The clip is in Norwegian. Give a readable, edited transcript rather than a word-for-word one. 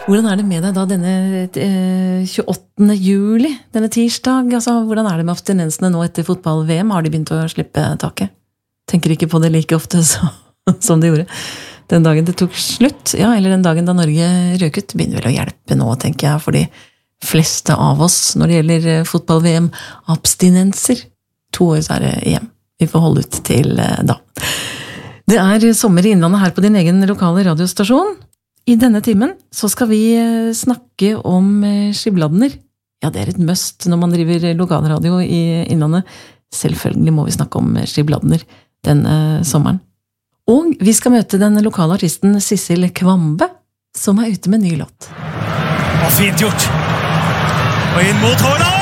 Hvordan det med deg da denne 28. juli, denne tirsdag? Altså, hvordan det med abstinensene nå etter fotball-VM? Har de begynt å slippe taket? Tenker ikke på det like ofte som de gjorde. Den dagen det tok slutt, ja, eller den dagen da Norge røk ut, begynner vel å hjelpe nå, tenker jeg, for de fleste av oss når det gjelder fotball-VM. Abstinenser. 2 år så det EM. Vi får holde ut til da. Det sommer i Innlandet her på din egen lokale radiostasjon. I denne timen så skal vi snakke om skibladner. Ja, det et must når man driver lokalradio i Innlandet. Selvfølgelig må vi snakke om skibladner denne sommeren. Og vi skal møte den lokale artisten Sissel Kvambe, som ute med ny låt. Fint gjort! Og inn mot Haaland!